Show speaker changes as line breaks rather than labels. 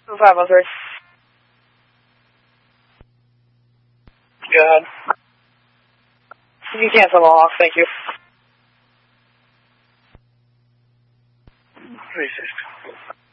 513. Go ahead. You can cancel them all off, thank you.
36.